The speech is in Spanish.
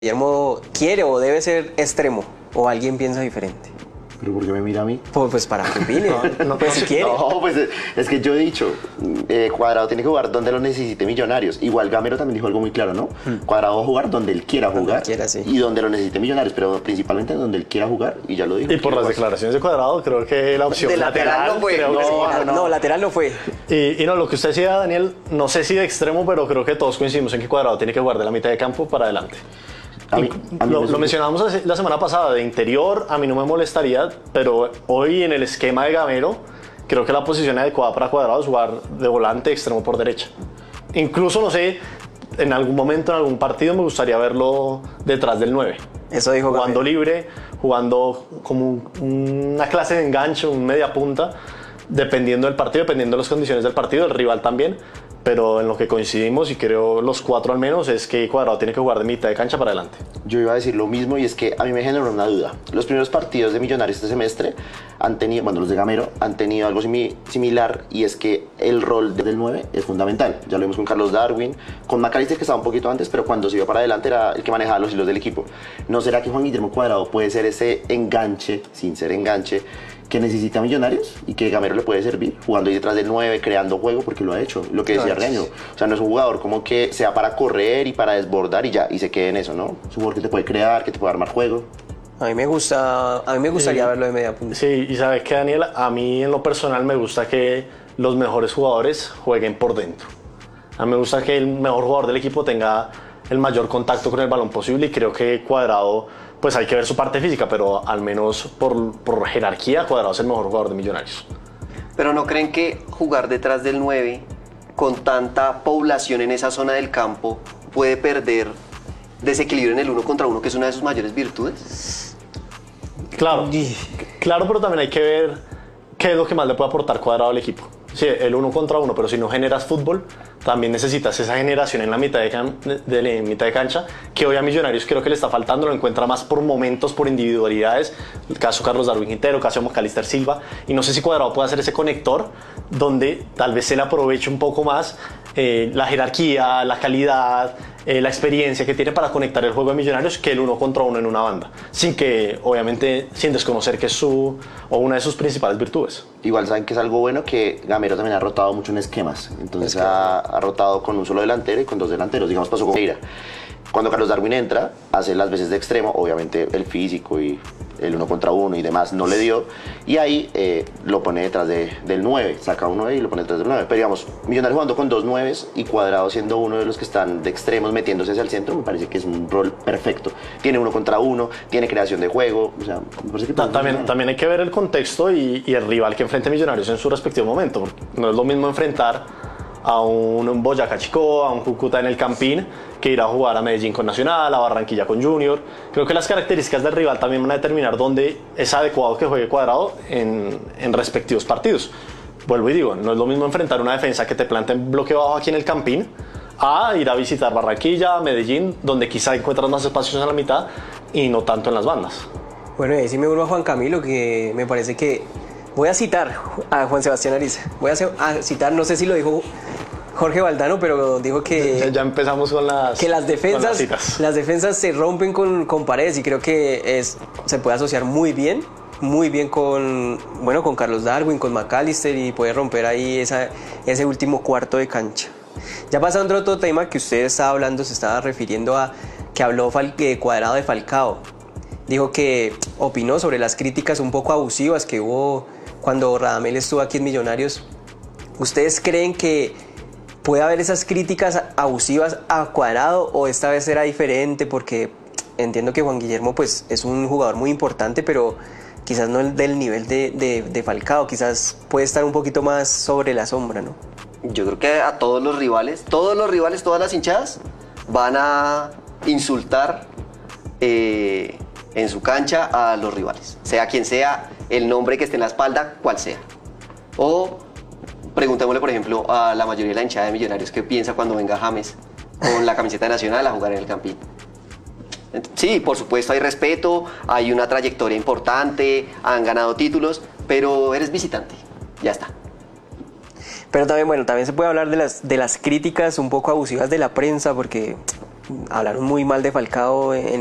Guillermo quiere o debe ser extremo, o alguien piensa diferente. ¿Pero por qué me mira a mí? Pues para que opine, pues si quiere. No, pues es que yo he dicho, Cuadrado tiene que jugar donde lo necesite Millonarios. Igual Gamero también dijo algo muy claro, ¿no? Cuadrado va a jugar donde él quiera jugar él quiera, sí. y donde lo necesite Millonarios, pero principalmente donde él quiera jugar, y ya lo dijo. Y por las declaraciones de Cuadrado, creo que la opción De lateral no fue. creo que sí. No, lateral no fue. Y no, lo que usted decía, Daniel, no sé si de extremo, pero creo que todos coincidimos en que Cuadrado tiene que jugar de la mitad de campo para adelante. Lo mencionábamos la semana pasada, de interior a mí no me molestaría, pero hoy en el esquema de Gamero creo que la posición adecuada para Cuadrado es jugar de volante extremo por derecha. Incluso, no sé, en algún momento, en algún partido me gustaría verlo detrás del 9. Eso dijo jugando Gamero. libre, jugando como una clase de enganche, un media punta, dependiendo del partido, dependiendo de las condiciones del partido, del rival también. Pero en lo que coincidimos, y creo los cuatro al menos, es que Cuadrado tiene que jugar de mitad de cancha para adelante. Yo iba a decir lo mismo, y es que a mí me generó una duda. Los primeros partidos de Millonarios este semestre han tenido, bueno, los de Gamero han tenido algo similar, y es que el rol del 9 es fundamental. Ya lo vimos con Carlos Darwin, con McAllister, que estaba un poquito antes, pero cuando se iba para adelante era el que manejaba los hilos del equipo. ¿No será que Juan Guillermo Cuadrado puede ser ese enganche, sin ser enganche, que necesita Millonarios y que Gamero le puede servir, jugando ahí detrás del 9, creando juego, porque lo ha hecho, lo que decía Reaño? O sea, no es un jugador como que sea para correr y para desbordar y ya, y se quede en eso, ¿no? Es un jugador que te puede crear, que te puede armar juego. A mí me gustaría verlo de media punta. Sí, y sabes que, Daniel, a mí en lo personal me gusta que los mejores jugadores jueguen por dentro. A mí me gusta que el mejor jugador del equipo tenga el mayor contacto con el balón posible, y creo que Cuadrado, pues hay que ver su parte física, pero al menos por jerarquía, Cuadrado es el mejor jugador de Millonarios. Pero ¿no creen que jugar detrás del 9, con tanta población en esa zona del campo, puede perder desequilibrio en el 1 contra 1, que es una de sus mayores virtudes? Claro, pero también hay que ver qué es lo que más le puede aportar Cuadrado al equipo. Sí, el 1 contra 1, pero si no generas fútbol, también necesitas esa generación en la mitad mitad de cancha, que hoy a Millonarios creo que le está faltando. Lo encuentra más por momentos, por individualidades, el caso Carlos Darwin Quintero, el caso McAllister Silva, y no sé si Cuadrado puede hacer ese conector donde tal vez se le aproveche un poco más la jerarquía, la calidad, la experiencia que tiene para conectar el juego de Millonarios, que el 1 contra 1 en una banda, sin desconocer que es una de sus principales virtudes. Igual saben que es algo bueno que Gamero también ha rotado mucho en esquemas, entonces ha rotado con un solo delantero y con dos delanteros, digamos pasó con Pereira. Cuando Carlos Darwin entra, hace las veces de extremo, obviamente el físico y el 1 contra 1 y demás no le dio, y ahí lo pone detrás del 9, saca un 9 y lo pone detrás del 9. Pero digamos, Millonarios jugando con dos 9 y Cuadrado siendo uno de los que están de extremos metiéndose hacia el centro, me parece que es un rol perfecto. Tiene 1 contra 1, tiene creación de juego, o sea, me parece que también hay que ver el contexto y el rival que enfrente Millonarios en su respectivo momento. No es lo mismo enfrentar a un Boyacá Chico, a un Cúcuta en el Campín, que ir a jugar a Medellín con Nacional, a Barranquilla con Junior. Creo que las características del rival también van a determinar dónde es adecuado que juegue Cuadrado en respectivos partidos. Vuelvo y digo, no es lo mismo enfrentar una defensa que te planta en bloque bajo aquí en el Campín a ir a visitar Barranquilla, Medellín, donde quizá encuentras más espacios en la mitad y no tanto en las bandas. Bueno, y ahí sí me vuelvo a Juan Camilo, que me parece que voy a citar a Juan Sebastián Ariza. Voy a citar, no sé si lo dijo Jorge Valdano, pero dijo que ya empezamos con las las defensas se rompen con Paredes, y creo que se puede asociar muy bien con Carlos Darwin, con McAllister, y puede romper ahí ese último cuarto de cancha. Ya pasando a otro tema que usted estaba hablando, se estaba refiriendo a que habló Cuadrado de Falcao. Dijo que opinó sobre las críticas un poco abusivas que hubo cuando Radamel estuvo aquí en Millonarios. ¿Ustedes creen que puede haber esas críticas abusivas a Cuadrado, o esta vez será diferente? Porque entiendo que Juan Guillermo pues es un jugador muy importante, pero quizás no del nivel de Falcao, quizás puede estar un poquito más sobre la sombra, ¿no? Yo creo que a todas las hinchadas van a insultar en su cancha a los rivales, sea quien sea, el nombre que esté en la espalda, cual sea. O preguntémosle, por ejemplo, a la mayoría de la hinchada de Millonarios qué piensa cuando venga James con la camiseta nacional a jugar en el Campín. Sí, por supuesto hay respeto, hay una trayectoria importante, han ganado títulos, pero eres visitante, ya está. Pero también se puede hablar de las críticas un poco abusivas de la prensa, porque hablaron muy mal de Falcao en